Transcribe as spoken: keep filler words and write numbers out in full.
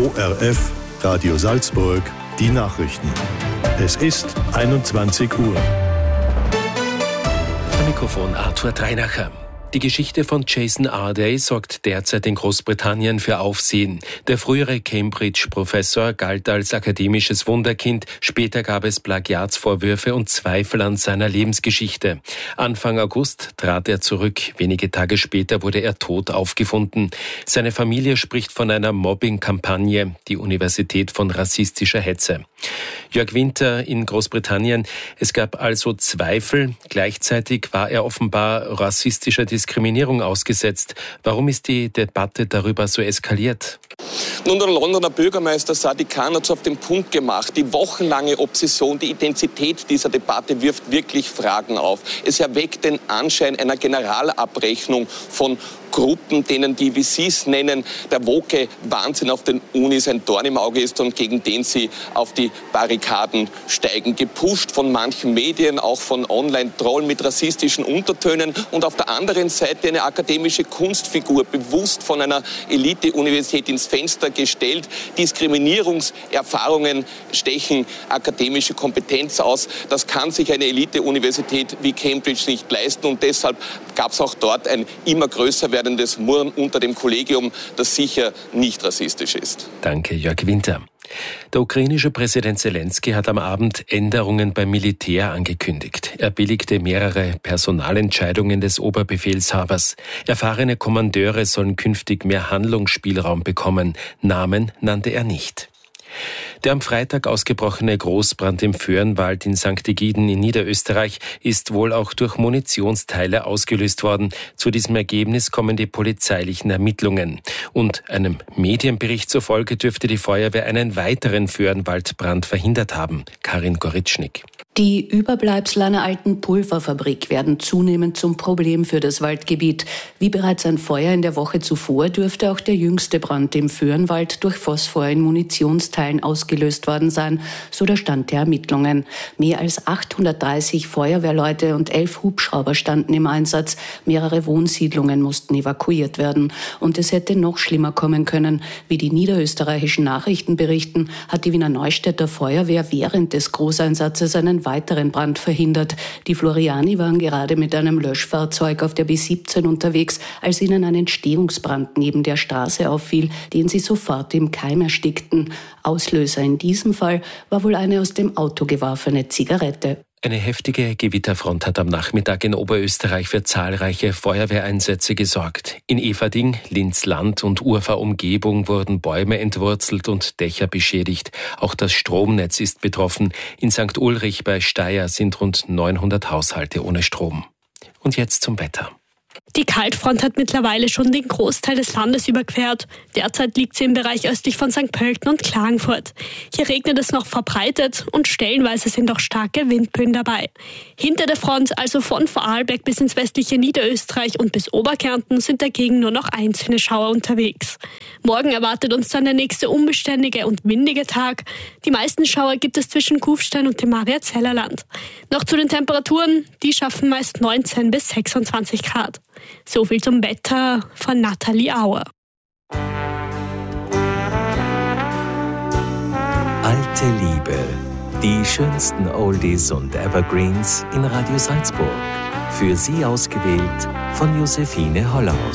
O R F, Radio Salzburg, die Nachrichten. Es ist einundzwanzig Uhr. Am Mikrofon Arthur Dreinacher. Die Geschichte von Jason Arday sorgt derzeit in Großbritannien für Aufsehen. Der frühere Cambridge-Professor galt als akademisches Wunderkind. Später gab es Plagiatsvorwürfe und Zweifel an seiner Lebensgeschichte. Anfang August trat er zurück. Wenige Tage später wurde er tot aufgefunden. Seine Familie spricht von einer Mobbing-Kampagne, die Universität von rassistischer Hetze. Jörg Winter in Großbritannien. Es gab also Zweifel. Gleichzeitig war er offenbar rassistischer Diskriminierung ausgesetzt. Warum ist die Debatte darüber so eskaliert? Nun, der Londoner Bürgermeister Sadiq Khan hat es auf den Punkt gemacht. Die wochenlange Obsession, die Intensität dieser Debatte wirft wirklich Fragen auf. Es erweckt den Anschein einer Generalabrechnung von Gruppen, denen die, wie Sie es nennen, der woke Wahnsinn auf den Unis ein Dorn im Auge ist und gegen den sie auf die Barrikaden steigen. Gepusht von manchen Medien, auch von Online-Trollen mit rassistischen Untertönen und auf der anderen Seite eine akademische Kunstfigur, bewusst von einer Elite-Universität ins Fenster gestellt. Diskriminierungserfahrungen stechen akademische Kompetenz aus. Das kann sich eine Elite-Universität wie Cambridge nicht leisten und deshalb gab es auch dort ein immer größer werdendes Murren unter dem Kollegium, das sicher nicht rassistisch ist. Danke, Jörg Winter. Der ukrainische Präsident Zelensky hat am Abend Änderungen beim Militär angekündigt. Er billigte mehrere Personalentscheidungen des Oberbefehlshabers. Erfahrene Kommandeure sollen künftig mehr Handlungsspielraum bekommen. Namen nannte er nicht. Der am Freitag ausgebrochene Großbrand im Föhrenwald in Sankt Egiden in Niederösterreich ist wohl auch durch Munitionsteile ausgelöst worden. Zu diesem Ergebnis kommen die polizeilichen Ermittlungen. Und einem Medienbericht zufolge dürfte die Feuerwehr einen weiteren Föhrenwaldbrand verhindert haben. Karin Goritschnik. Die Überbleibsel einer alten Pulverfabrik werden zunehmend zum Problem für das Waldgebiet. Wie bereits ein Feuer in der Woche zuvor dürfte auch der jüngste Brand im Föhrenwald durch Phosphor in Munitionsteilen ausgelöst worden sein, so der Stand der Ermittlungen. Mehr als achthundertdreißig Feuerwehrleute und elf Hubschrauber standen im Einsatz. Mehrere Wohnsiedlungen mussten evakuiert werden. Und es hätte noch schlimmer kommen können. Wie die niederösterreichischen Nachrichten berichten, hat die Wiener Neustädter Feuerwehr während des Großeinsatzes einen weiteren Brand verhindert. Die Floriani waren gerade mit einem Löschfahrzeug auf der B siebzehn unterwegs, als ihnen ein Entstehungsbrand neben der Straße auffiel, den sie sofort im Keim erstickten. Auslöser in diesem Fall war wohl eine aus dem Auto geworfene Zigarette. Eine heftige Gewitterfront hat am Nachmittag in Oberösterreich für zahlreiche Feuerwehreinsätze gesorgt. In Everding, Linz-Land und Urfahr-Umgebung wurden Bäume entwurzelt und Dächer beschädigt. Auch das Stromnetz ist betroffen. In Sankt Ulrich bei Steyr sind rund neunhundert Haushalte ohne Strom. Und jetzt zum Wetter. Die Kaltfront hat mittlerweile schon den Großteil des Landes überquert. Derzeit liegt sie im Bereich östlich von Sankt Pölten und Klagenfurt. Hier regnet es noch verbreitet und stellenweise sind auch starke Windböen dabei. Hinter der Front, also von Vorarlberg bis ins westliche Niederösterreich und bis Oberkärnten, sind dagegen nur noch einzelne Schauer unterwegs. Morgen erwartet uns dann der nächste unbeständige und windige Tag. Die meisten Schauer gibt es zwischen Kufstein und dem Mariazellerland. Noch zu den Temperaturen, die schaffen meist neunzehn bis sechsundzwanzig Grad. So viel zum Wetter von Nathalie Auer. Alte Liebe. Die schönsten Oldies und Evergreens in Radio Salzburg. Für Sie ausgewählt von Josephine Hollaus.